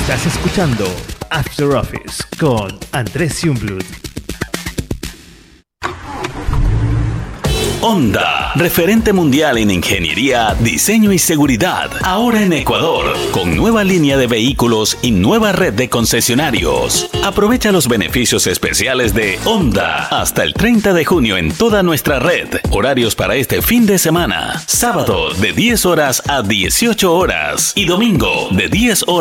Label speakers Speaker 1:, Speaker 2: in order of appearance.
Speaker 1: Estás escuchando After Office con Andrés Jungblut.
Speaker 2: Honda, referente mundial en ingeniería, diseño y seguridad, ahora en Ecuador, con nueva línea de vehículos y nueva red de concesionarios. Aprovecha los beneficios especiales de Honda hasta el 30 de junio en toda nuestra red. Horarios para este fin de semana: sábado de 10 horas a 18 horas y domingo de 10 horas